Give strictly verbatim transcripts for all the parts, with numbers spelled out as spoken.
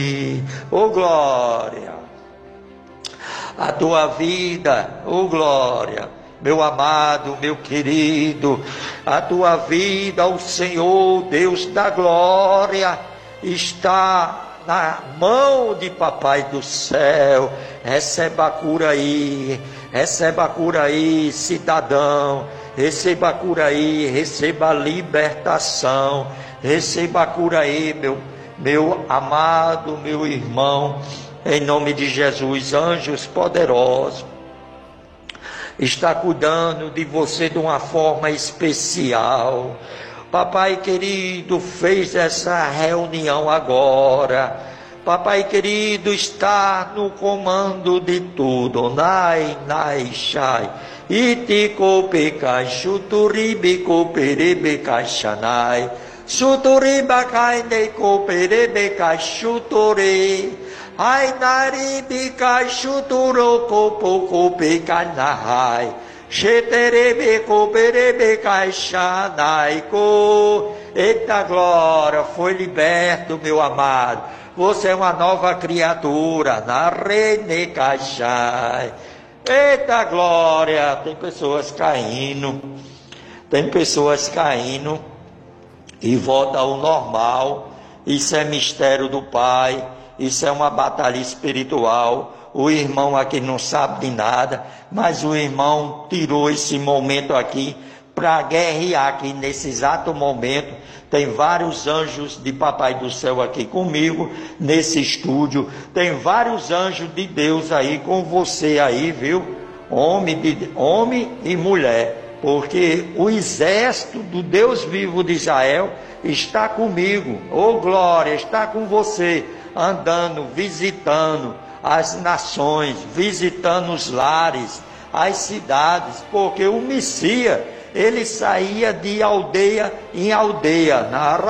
Oh glória, a tua vida, oh glória, meu amado, meu querido, a tua vida, o Senhor, Deus da glória, está na mão de Papai do céu. Receba a cura aí, receba a cura aí, cidadão, receba a cura aí, receba a libertação, receba a cura aí, meu, meu amado, meu irmão, em nome de Jesus. Anjos poderosos, está cuidando de você de uma forma especial. Papai querido fez essa reunião agora. Papai querido está no comando de tudo. Nai, nai, shai. Iti kopecai, chuturibi koperebe caixanai. Chuturiba cai de koperebe caixutore. Ai naribi caixuturo copo copecanai. Xeterebe coperebe caixanaiko. Eita glória, foi liberto, meu amado. Você é uma nova criatura. Na rene caixai. Eita glória, tem pessoas caindo. Tem pessoas caindo e volta ao normal. Isso é mistério do Pai. Isso é uma batalha espiritual. O irmão aqui não sabe de nada, mas o irmão tirou esse momento aqui para guerrear aqui nesse exato momento. Tem vários anjos de Papai do céu aqui comigo, nesse estúdio. Tem vários anjos de Deus aí com você aí, viu? Homem, de, homem e mulher. Porque o exército do Deus vivo de Israel está comigo. Oh glória, está com você. Andando, visitando as nações, visitando os lares, as cidades, porque o Messias, ele saía de aldeia em aldeia.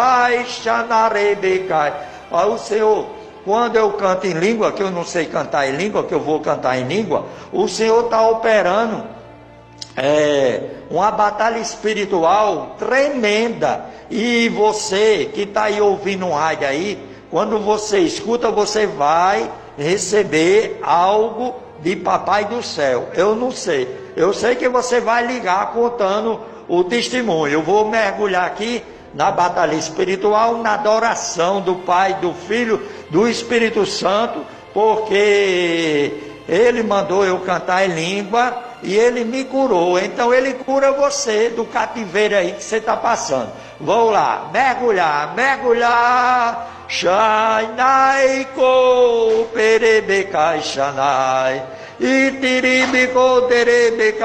Ó, o Senhor, quando eu canto em língua, que eu não sei cantar em língua, que eu vou cantar em língua, o Senhor está operando é, uma batalha espiritual tremenda. E você que está aí ouvindo um rádio aí, quando você escuta, você vai receber algo de Papai do céu. Eu não sei. Eu sei que você vai ligar contando o testemunho. Eu vou mergulhar aqui na batalha espiritual, na adoração do Pai, do Filho, do Espírito Santo, porque Ele mandou eu cantar em língua e Ele me curou. Então Ele cura você do cativeiro aí que você está passando. Vou lá, mergulhar, mergulhar. Shanai ko perebe kai shanai. Itiribi ko terebe